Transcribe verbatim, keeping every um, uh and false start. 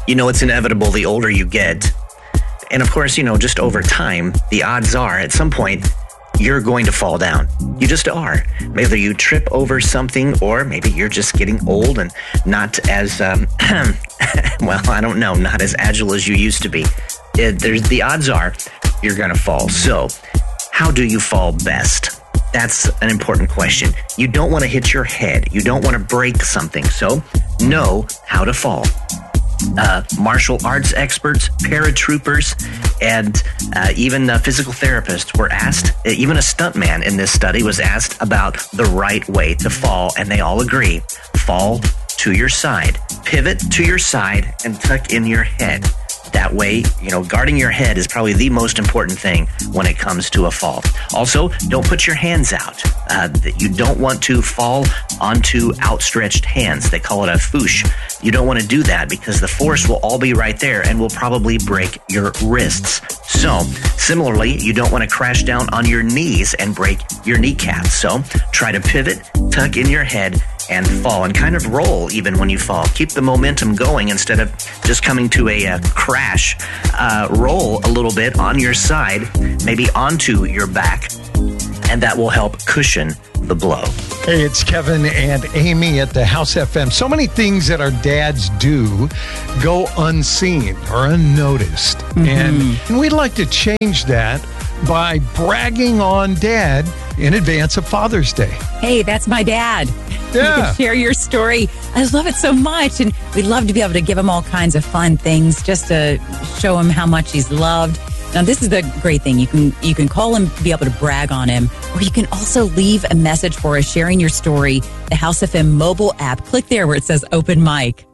You know, it's inevitable the older you get. And of course, you know, just over time, the odds are at some point, you're going to fall down. You just are. Whether you trip over something or maybe you're just getting old and not as, um, well, I don't know, not as agile as you used to be. It, there's the odds are you're going to fall. So how do you fall best? That's an important question. You don't want to hit your head. You don't want to break something. So know how to fall. Uh, martial arts experts, paratroopers, and uh, even uh, physical therapists were asked, even a stuntman in this study was asked about the right way to fall, and they all agree. Fall to your side, pivot to your side, and tuck in your head. That way, you know, guarding your head is probably the most important thing when it comes to a fall. Also, don't put your hands out. Uh, you don't want to fall onto outstretched hands. They call it a foosh. You don't want to do that because the force will all be right there and will probably break your wrists. So, similarly, you don't want to crash down on your knees and break your kneecaps. So, try to pivot, tuck in your head, and fall, and kind of roll even when you fall. Keep the momentum going instead of just coming to a uh, crash. Uh, roll a little bit on your side, maybe onto your back, and that will help cushion the blow. Hey, it's Kevin and Amy at the House F M. So many things that our dads do go unseen or unnoticed. Mm-hmm. And we'd like to change that by bragging on Dad in advance of Father's Day. Hey, that's my dad. Yeah. You can share your story. I love it so much. And we'd love to be able to give him all kinds of fun things just to show him how much he's loved. Now, this is the great thing. You can you can call him, be able to brag on him, or you can also leave a message for us sharing your story. The House F M mobile app. Click there where it says open mic.